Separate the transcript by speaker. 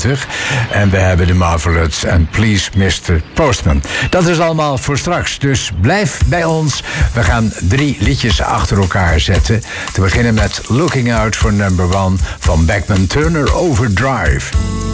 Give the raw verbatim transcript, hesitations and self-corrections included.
Speaker 1: vijfentwintig. En we hebben de Marvelettes en Please mister Postman. Dat is allemaal voor straks, dus blijf bij ons. We gaan drie liedjes achter elkaar zetten. Te beginnen met Looking Out for Number One van Beckman Turner Overdrive.